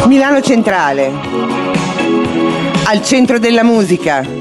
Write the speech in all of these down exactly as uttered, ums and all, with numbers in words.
Milano Centrale, al centro della musica.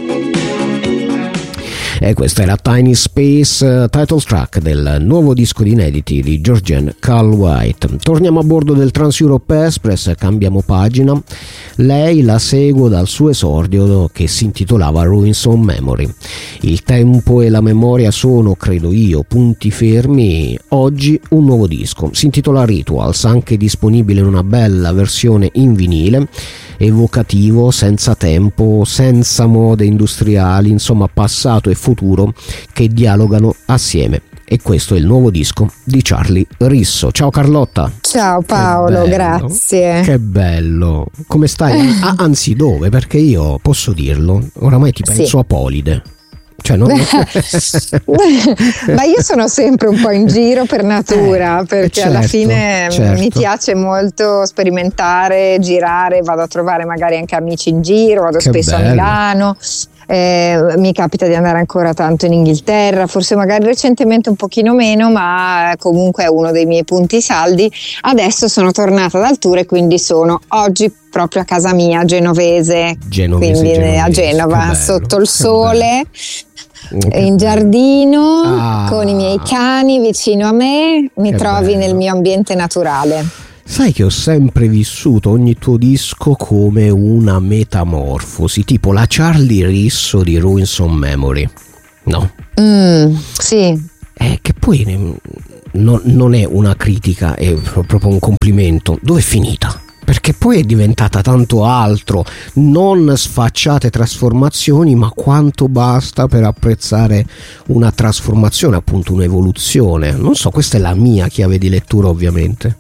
E questa era Tiny Space, uh, title track del nuovo disco di inediti di Georgianne Carl White. Torniamo a bordo del Trans-Europe Express, cambiamo pagina. Lei la seguo dal suo esordio che si intitolava Ruins on Memory. Il tempo e la memoria sono, credo io, punti fermi. Oggi un nuovo disco, si intitola Rituals, anche disponibile in una bella versione in vinile, evocativo, senza tempo, senza mode industriali, insomma passato e futuro che dialogano assieme. E questo è il nuovo disco di Charlie Risso. Ciao Carlotta. Ciao Paolo, grazie. Che bello. Come stai? Ah, anzi, dove? Perché io posso dirlo, oramai ti penso sì. a Polide. Cioè, non... Ma io sono sempre un po' in giro per natura, eh, perché certo, alla fine certo. mi piace molto sperimentare, girare, vado a trovare magari anche amici in giro, vado che spesso bello. a Milano. Eh, mi capita di andare ancora tanto in Inghilterra, forse magari recentemente un pochino meno, ma comunque è uno dei miei punti saldi. Adesso sono tornata dal tour e quindi sono oggi proprio a casa mia genovese, genovese quindi genovese, a Genova, sotto il sole, in giardino, ah, con i miei cani vicino a me, mi trovi bello. nel mio ambiente naturale. Sai che ho sempre vissuto ogni tuo disco come una metamorfosi, tipo la Charlie Risso di Ruins on Memory, no? Mm, sì. Eh, che poi non, non è una critica, è proprio un complimento. Dove è finita? Perché poi è diventata tanto altro, non sfacciate trasformazioni, ma quanto basta per apprezzare una trasformazione, appunto un'evoluzione. Non so, questa è la mia chiave di lettura, ovviamente.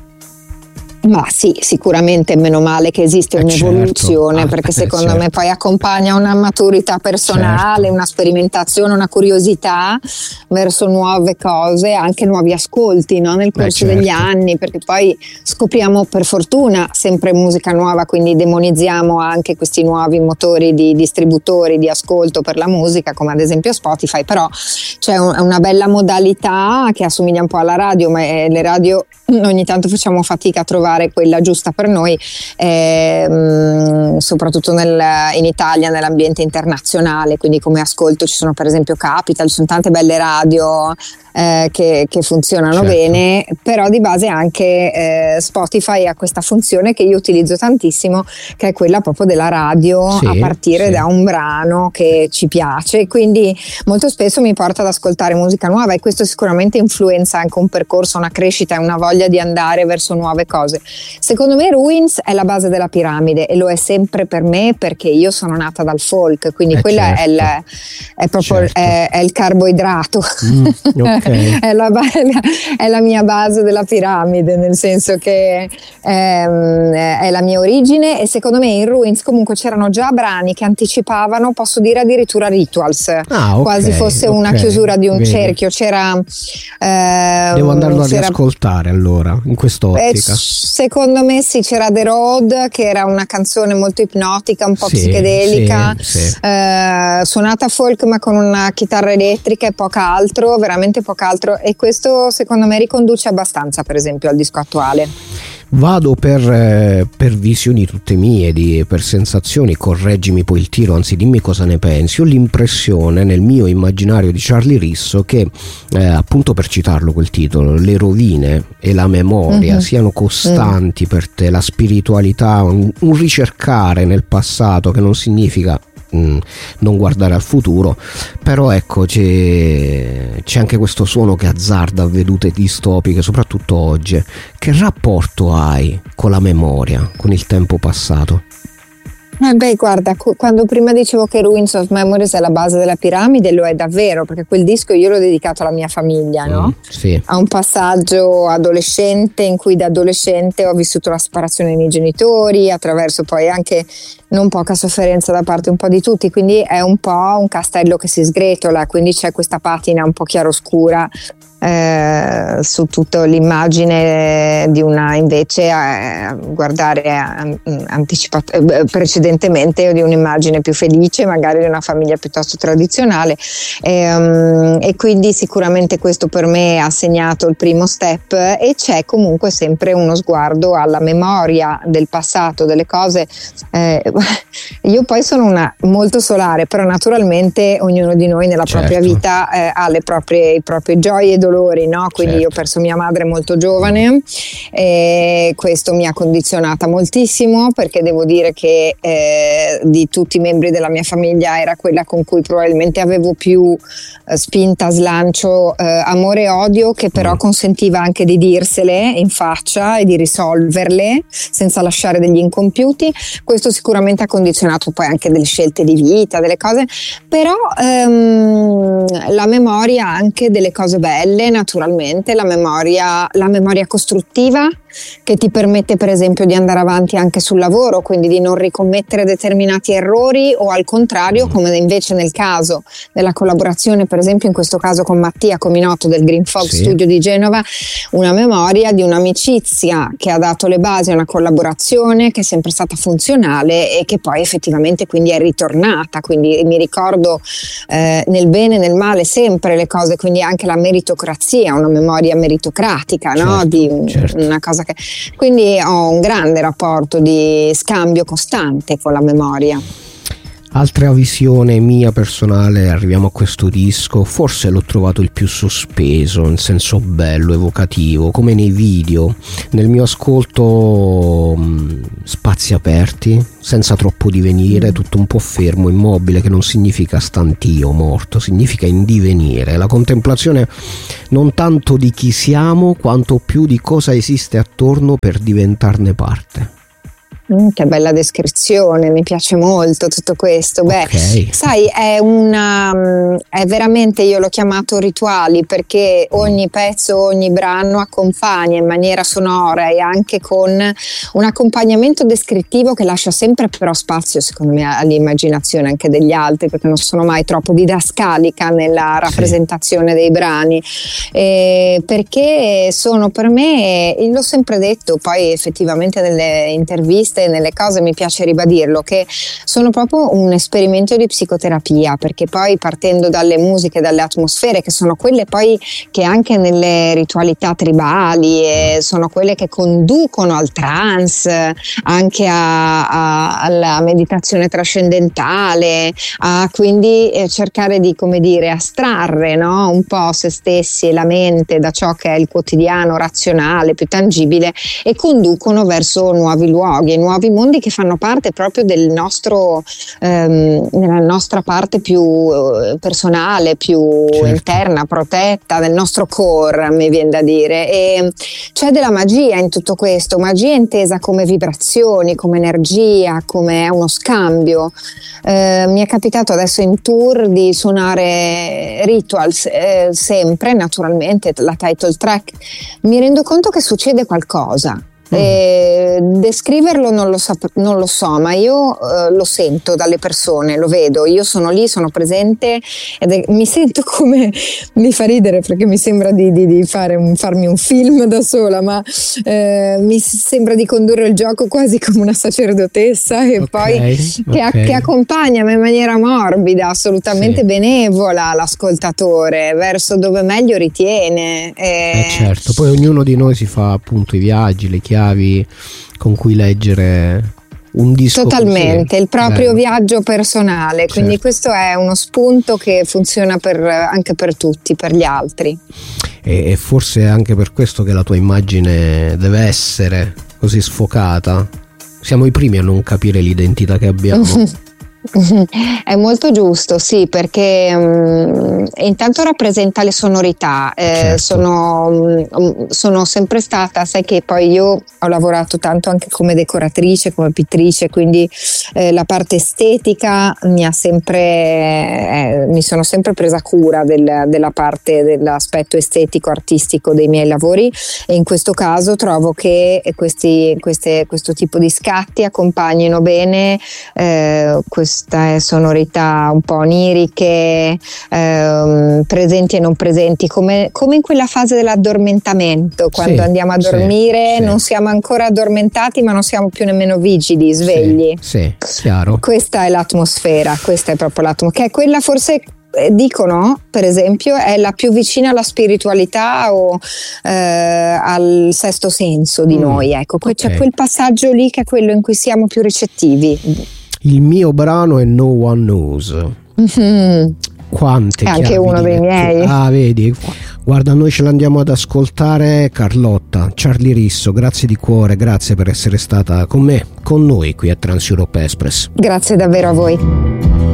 Ma sì, sicuramente meno male che esiste eh un'evoluzione, certo. ah, perché secondo certo. me poi accompagna una maturità personale, certo. una sperimentazione, una curiosità verso nuove cose, anche nuovi ascolti, no? nel corso eh certo. degli anni, perché poi scopriamo per fortuna sempre musica nuova, quindi demonizziamo anche questi nuovi motori di distributori di ascolto per la musica, come ad esempio Spotify, però c'è un, una bella modalità che assomiglia un po' alla radio, ma le radio ogni tanto facciamo fatica a trovare quella giusta per noi, ehm, soprattutto nel, in Italia, nell'ambiente internazionale, quindi come ascolto ci sono per esempio Capital, ci sono tante belle radio eh, che, che funzionano certo. bene, però di base anche eh, Spotify ha questa funzione che io utilizzo tantissimo, che è quella proprio della radio, sì, a partire sì. da un brano che ci piace, quindi molto spesso mi porta ad ascoltare musica nuova, e questo sicuramente influenza anche un percorso, una crescita e una voglia di andare verso nuove cose. Secondo me Ruins è la base della piramide, e lo è sempre per me, perché io sono nata dal folk, quindi eh quella certo. è, il, è proprio certo. è, è il carboidrato, mm, okay. è, la, è la mia base della piramide, nel senso che ehm, è la mia origine, e secondo me in Ruins comunque c'erano già brani che anticipavano, posso dire addirittura Rituals, ah, okay, quasi fosse okay. una chiusura di un Vedi. cerchio. C'era ehm, devo andarlo a c'era, riascoltare allora in quest'ottica. Eh, secondo me sì, c'era The Road, che era una canzone molto ipnotica, un po' sì, psichedelica, sì, sì. Eh, suonata folk ma con una chitarra elettrica e poca altro, veramente poca altro, e questo secondo me riconduce abbastanza per esempio al disco attuale. Vado per, eh, per visioni tutte mie, di, per sensazioni, correggimi poi il tiro, anzi dimmi cosa ne pensi. Ho l'impressione nel mio immaginario di Charlie Risso che eh, appunto, per citarlo quel titolo, le rovine e la memoria mm-hmm. siano costanti mm. per te, la spiritualità, un, un ricercare nel passato, che non significa mm, non guardare al futuro, però ecco c'è, c'è anche questo suono che azzarda a vedute distopiche, soprattutto oggi. Che rapporto hai con la memoria, con il tempo passato? Eh beh, guarda, quando prima dicevo che Ruins of Memories è la base della piramide, lo è davvero, perché quel disco io l'ho dedicato alla mia famiglia, no? Mm, sì. A un passaggio adolescente in cui da adolescente ho vissuto la separazione dei miei genitori, attraverso poi anche non poca sofferenza da parte un po' di tutti, quindi è un po' un castello che si sgretola, quindi c'è questa patina un po' chiaroscura Eh, su tutta l'immagine di una, invece eh, guardare eh, anticipat- eh, precedentemente di un'immagine più felice, magari di una famiglia piuttosto tradizionale, e, um, e quindi sicuramente questo per me ha segnato il primo step, e c'è comunque sempre uno sguardo alla memoria del passato, delle cose. Eh, io poi sono una molto solare, però naturalmente ognuno di noi nella certo. propria vita eh, ha le proprie, i propri gioie e dolori, no? Quindi certo. Io ho perso mia madre molto giovane e questo mi ha condizionata moltissimo, perché devo dire che eh, di tutti i membri della mia famiglia era quella con cui probabilmente avevo più eh, spinta, slancio, eh, amore e odio, che però mm. consentiva anche di dirsele in faccia e di risolverle senza lasciare degli incompiuti. Questo sicuramente ha condizionato poi anche delle scelte di vita, delle cose, però ehm, la memoria anche delle cose belle, naturalmente, la memoria, la memoria costruttiva, che ti permette per esempio di andare avanti anche sul lavoro, quindi di non ricommettere determinati errori, o al contrario, come invece nel caso della collaborazione per esempio in questo caso con Mattia Cominotto del Green Fog sì. Studio di Genova, una memoria di un'amicizia che ha dato le basi a una collaborazione che è sempre stata funzionale e che poi effettivamente quindi è ritornata, quindi mi ricordo eh, nel bene e nel male sempre le cose, quindi anche la meritocrazia, una memoria meritocratica, certo, no? Di certo. Una cosa che, quindi ho un grande rapporto di scambio costante con la memoria. Altra visione mia personale, arriviamo a questo disco, forse l'ho trovato il più sospeso, in senso bello, evocativo, come nei video. Nel mio ascolto mh, spazi aperti, senza troppo divenire, tutto un po' fermo, immobile, che non significa stantio, morto, significa in divenire. La contemplazione non tanto di chi siamo, quanto più di cosa esiste attorno per diventarne parte. Mm, che bella descrizione, mi piace molto tutto questo. Beh, okay. Sai, è una è veramente, io l'ho chiamato rituali, perché ogni pezzo, ogni brano accompagna in maniera sonora e anche con un accompagnamento descrittivo che lascia sempre però spazio, secondo me, all'immaginazione anche degli altri, perché non sono mai troppo didascalica nella rappresentazione sì. dei brani, eh, perché sono per me, l'ho sempre detto, poi effettivamente nelle interviste, nelle cose mi piace ribadirlo, che sono proprio un esperimento di psicoterapia, perché poi partendo dalle musiche, dalle atmosfere, che sono quelle poi che anche nelle ritualità tribali eh, sono quelle che conducono al trance, anche a, a, alla meditazione trascendentale, a quindi eh, cercare di, come dire, astrarre, no? Un po' se stessi e la mente da ciò che è il quotidiano razionale, più tangibile, e conducono verso nuovi luoghi, nuovi mondi che fanno parte proprio del nostro ehm, nella nostra parte più personale, più certo. interna, protetta, del nostro core, mi viene da dire. E c'è della magia in tutto questo, magia intesa come vibrazioni, come energia, come uno scambio. Eh, mi è capitato adesso in tour di suonare Rituals, eh, sempre naturalmente la title track. Mi rendo conto che succede qualcosa. Eh, descriverlo non lo, sap- non lo so, ma io eh, lo sento dalle persone, lo vedo, io sono lì, sono presente ed è, mi sento come, mi fa ridere perché mi sembra di, di, di fare un, farmi un film da sola, ma eh, mi sembra di condurre il gioco quasi come una sacerdotessa e okay, poi che, okay. che accompagna in maniera morbida, assolutamente sì. benevola l'ascoltatore verso dove meglio ritiene. Eh, eh certo, poi ognuno di noi si fa appunto i viaggi, le chiavi con cui leggere un disco totalmente così. Il proprio Bello. Viaggio personale, certo. Quindi questo è uno spunto che funziona per, anche per tutti, per gli altri, e, e forse è anche per questo che la tua immagine deve essere così sfocata. Siamo i primi a non capire l'identità che abbiamo. È molto giusto, sì, perché um, intanto rappresenta le sonorità, eh, certo. sono, um, sono sempre stata, sai che poi io ho lavorato tanto anche come decoratrice, come pittrice, quindi eh, la parte estetica mi ha sempre, eh, mi sono sempre presa cura del, della parte dell'aspetto estetico artistico dei miei lavori, e in questo caso trovo che questi, queste, questo tipo di scatti accompagnino bene eh, questo queste sonorità un po' oniriche, ehm, presenti e non presenti, come, come in quella fase dell'addormentamento, quando sì, andiamo a dormire sì, non sì. siamo ancora addormentati ma non siamo più nemmeno vigili, svegli. Sì, sì, chiaro. Questa è l'atmosfera, questa è proprio l'atmosfera, che è quella forse, dicono per esempio, è la più vicina alla spiritualità o eh, al sesto senso di mm, noi, ecco, okay. C'è quel passaggio lì che è quello in cui siamo più ricettivi. Il mio brano è No One Knows. Mm-hmm. Quante è anche uno dei miei. Ah, vedi, guarda, noi ce l'andiamo ad ascoltare. Carlotta, Charlie Risso, grazie di cuore, grazie per essere stata con me, con noi qui a Trans Europe Express. Grazie davvero a voi.